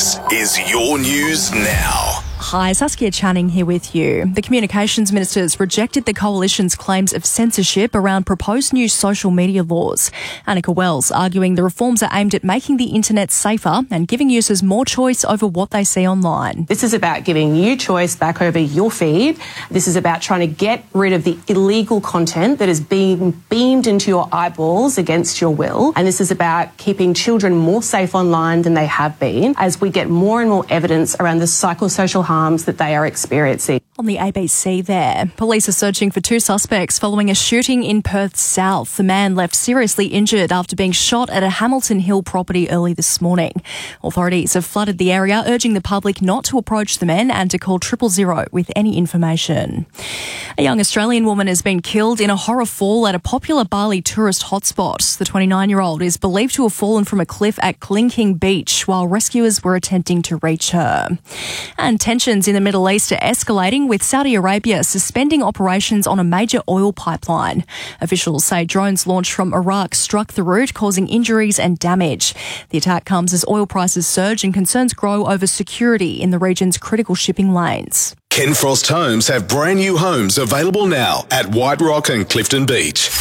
This is your news now. Hi, Saskia Channing here with you. The Communications Ministers rejected the Coalition's claims of censorship around proposed new social media laws. Annika Wells arguing the reforms are aimed at making the internet safer and giving users more choice over what they see online. This is about giving you choice back over your feed. This is about trying to get rid of the illegal content that is being beamed into your eyeballs against your will. And this is about keeping children more safe online than they have been as we get more and more evidence around the psychosocial harms that they are experiencing. On the ABC there, police are searching for two suspects following a shooting in Perth South. The man left seriously injured after being shot at a Hamilton Hill property early this morning. Authorities have flooded the area, urging the public not to approach the men and to call 000 with any information. A young Australian woman has been killed in a horror fall at a popular Bali tourist hotspot. The 29-year-old is believed to have fallen from a cliff at Klingking Beach while rescuers were attempting to reach her. And tensions in the Middle East are escalating, with Saudi Arabia suspending operations on a major oil pipeline. Officials say drones launched from Iraq struck the route, causing injuries and damage. The attack comes as oil prices surge and concerns grow over security in the region's critical shipping lanes. Ken Frost Homes have brand new homes available now at White Rock and Clifton Beach.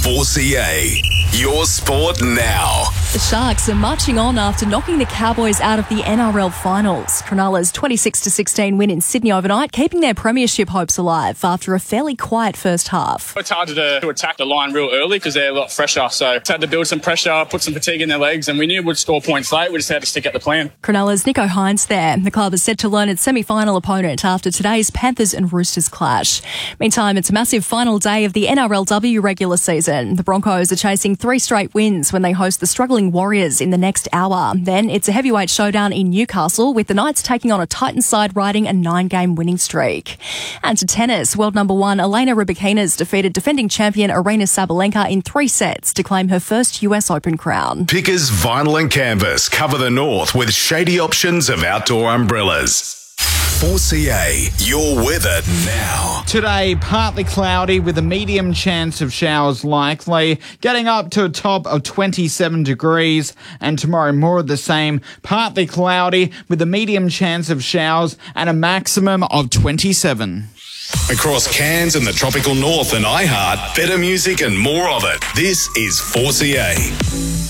4CA, your sport now. The Sharks are marching on after knocking the Cowboys out of the NRL finals. Cronulla's 26-16 win in Sydney overnight, keeping their premiership hopes alive after a fairly quiet first half. It's hard to attack the line real early because they're a lot fresher, so it's had to build some pressure, put some fatigue in their legs, and we knew we'd score points late. We just had to stick at the plan. Cronulla's Nico Hines there. The club is set to learn its semi-final opponent after today's Panthers and Roosters clash. Meantime, it's a massive final day of the NRLW regular season. The Broncos are chasing 3 straight wins when they host the struggling Warriors in the next hour. Then it's a heavyweight showdown in Newcastle, with the Knights taking on a Titans side riding a 9-game winning streak. And to tennis, world number 1 Elena Rybakina's defeated defending champion Aryna Sabalenka in 3 sets to claim her first US Open crown. Pickers Vinyl and Canvas cover the north with shady options of outdoor umbrellas. 4CA, your weather now. Today, partly cloudy with a medium chance of showers likely, getting up to a top of 27 degrees. And tomorrow, more of the same, partly cloudy with a medium chance of showers and a maximum of 27. Across Cairns and the tropical north and iHeart, better music and more of it. This is 4CA.